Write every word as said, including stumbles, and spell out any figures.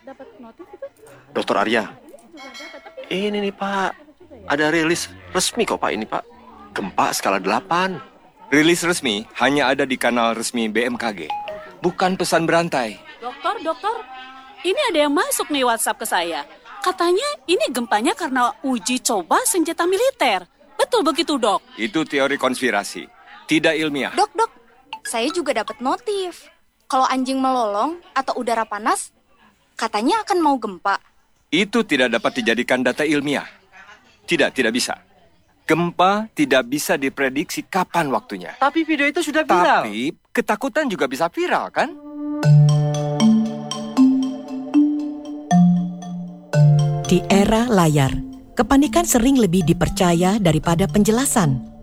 Dokter Arya, ini nih Pak, ada rilis resmi kok Pak ini Pak. Gempa skala delapan. Rilis resmi hanya ada di kanal resmi B M K G, bukan pesan berantai. Dokter, dokter, ini ada yang masuk nih WhatsApp ke saya. Katanya ini gempanya karena uji coba senjata militer. Betul begitu, Dok? Itu teori konspirasi, tidak ilmiah. Dok, dok, saya juga dapat notif. Kalau anjing melolong atau udara panas, katanya akan mau gempa. Itu tidak dapat dijadikan data ilmiah. Tidak, tidak bisa. Gempa tidak bisa diprediksi kapan waktunya. Tapi video itu sudah viral. Tapi ketakutan juga bisa viral, kan? Di era layar, kepanikan sering lebih dipercaya daripada penjelasan.